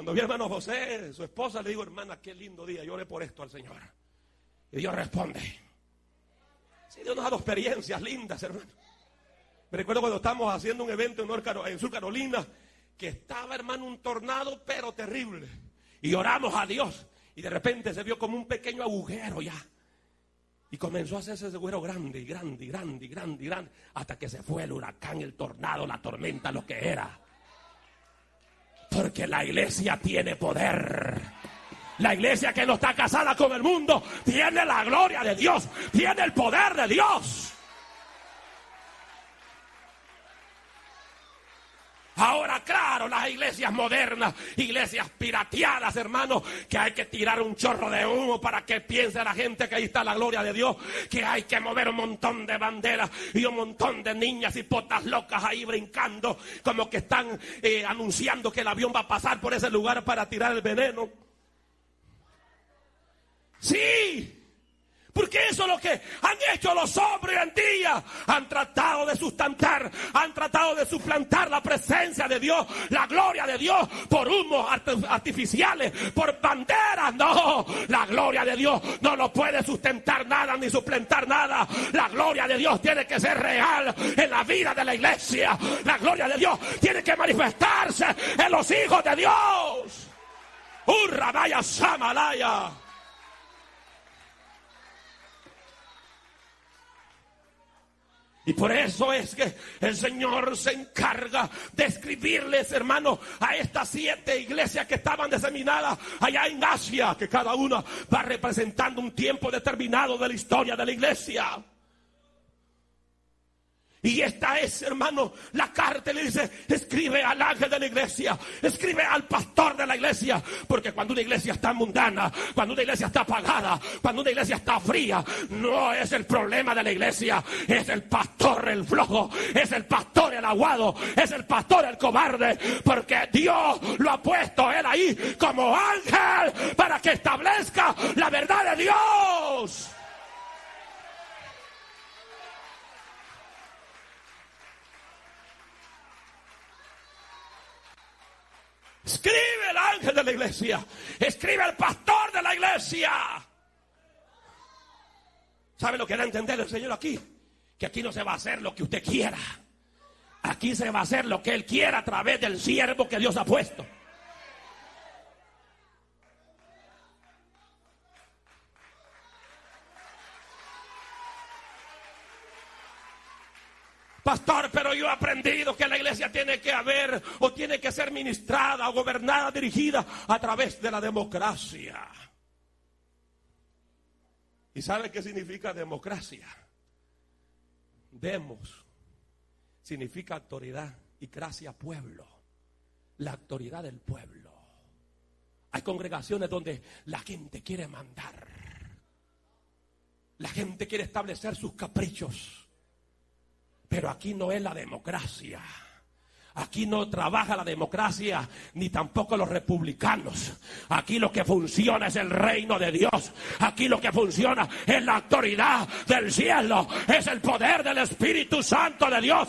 Cuando vi a hermano José, su esposa, le digo, hermana, qué lindo día, yo oré por esto al Señor. Y Dios responde. Sí, Dios nos ha dado experiencias lindas, hermano. Me recuerdo cuando estábamos haciendo un evento en Sur Carolina, que estaba, hermano, un tornado, pero terrible. Y oramos a Dios. Y de repente se vio como un pequeño agujero ya. Y comenzó a hacerse ese agujero grande, y grande, y grande, y grande, y grande. Hasta que se fue el huracán, el tornado, la tormenta, lo que era. Porque la iglesia tiene poder. La iglesia que no está casada con el mundo tiene la gloria de Dios, tiene el poder de Dios. Ahora, claro, las iglesias modernas, iglesias pirateadas, hermanos, que hay que tirar un chorro de humo para que piense la gente que ahí está la gloria de Dios, que hay que mover un montón de banderas y un montón de niñas y potas locas ahí brincando, como que están anunciando que el avión va a pasar por ese lugar para tirar el veneno. Sí. Porque eso es lo que han hecho los hombres hoy en día. Han tratado de sustentar, han tratado de suplantar la presencia de Dios, la gloria de Dios, por humos artificiales, por banderas. No, la gloria de Dios no lo puede sustentar nada ni suplantar nada. La gloria de Dios tiene que ser real en la vida de la iglesia. La gloria de Dios tiene que manifestarse en los hijos de Dios. Urrabaya Samalaya. Y por eso es que el Señor se encarga de escribirles, hermanos, a estas 7 iglesias que estaban diseminadas allá en Asia, que cada una va representando un tiempo determinado de la historia de la iglesia. Y esta es, hermano, la carta. Le dice, escribe al ángel de la iglesia, escribe al pastor de la iglesia. Porque cuando una iglesia está mundana, cuando una iglesia está apagada, cuando una iglesia está fría, no es el problema de la iglesia, es el pastor el flojo, es el pastor el aguado, es el pastor el cobarde. Porque Dios lo ha puesto él ahí como ángel para que establezca la verdad de Dios. Escribe el ángel de la iglesia, escribe el pastor de la iglesia. ¿Sabe lo que da a entender el Señor aquí? Que aquí no se va a hacer lo que usted quiera. Aquí se va a hacer lo que Él quiera a través del siervo que Dios ha puesto. Pastor, pero yo he aprendido que la iglesia tiene que haber o tiene que ser ministrada o gobernada, dirigida a través de la democracia. ¿Y sabe qué significa democracia? Demos significa autoridad y gracia pueblo. La autoridad del pueblo. Hay congregaciones donde la gente quiere mandar. La gente quiere establecer sus caprichos. Pero aquí no es la democracia. Aquí no trabaja la democracia, ni tampoco los republicanos. Aquí lo que funciona es el reino de Dios. Aquí lo que funciona es la autoridad del cielo. Es el poder del Espíritu Santo de Dios.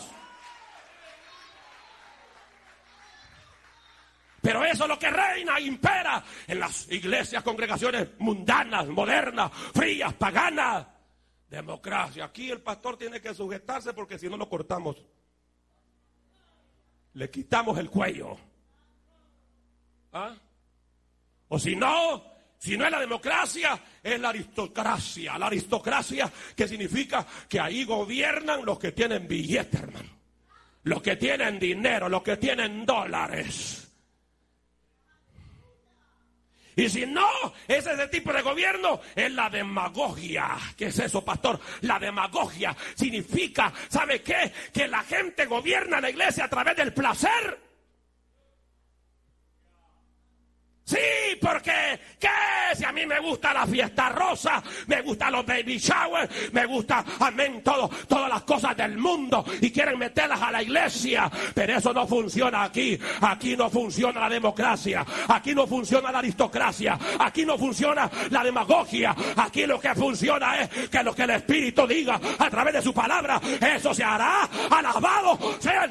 Pero eso es lo que reina e impera en las iglesias, congregaciones mundanas, modernas, frías, paganas. Democracia. Aquí el pastor tiene que sujetarse porque si no lo cortamos. Le quitamos el cuello. ¿Ah? O si no es la democracia, es la aristocracia. La aristocracia que significa que ahí gobiernan los que tienen billetes, hermano. Los que tienen dinero, los que tienen dólares. Y si no, ese tipo de gobierno es la demagogia. ¿Qué es eso, pastor? La demagogia significa, ¿sabe qué? Que la gente gobierna la iglesia a través del placer. Sí, porque ¿qué? Si a mí me gusta la fiesta rosa, me gustan los baby showers, me gusta, amén, todas las cosas del mundo y quieren meterlas a la iglesia, pero eso no funciona aquí. Aquí no funciona la democracia, aquí no funciona la aristocracia, aquí no funciona la demagogia. Aquí lo que funciona es que lo que el Espíritu diga a través de su palabra, eso se hará. Alabado sea el